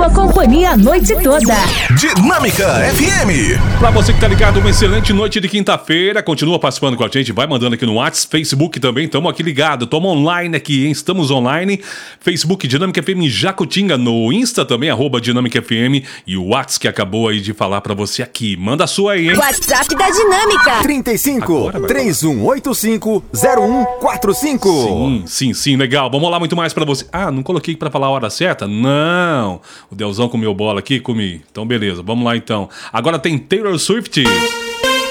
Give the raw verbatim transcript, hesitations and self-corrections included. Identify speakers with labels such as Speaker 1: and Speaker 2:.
Speaker 1: sua companhia a noite toda.
Speaker 2: Dinâmica F M.
Speaker 3: Pra você que tá ligado, uma excelente noite de quinta-feira. Continua participando com a gente, vai mandando aqui no WhatsApp, Facebook também. Tamo aqui ligado, tamo online aqui, hein? Estamos online. Facebook Dinâmica F M Jacutinga, no Insta também, arroba Dinâmica F M. E o WhatsApp que acabou aí de falar pra você aqui. Manda a sua aí, hein?
Speaker 1: WhatsApp da Dinâmica.
Speaker 2: trinta e cinco, três um oito cinco, zero um quatro cinco.
Speaker 3: Sim, sim, sim, legal. Vamos lá muito mais pra você. Ah, não coloquei pra falar a hora certa? Não. O Delzão comeu bola aqui, comi. Então beleza, vamos lá então. Agora tem Taylor Swift.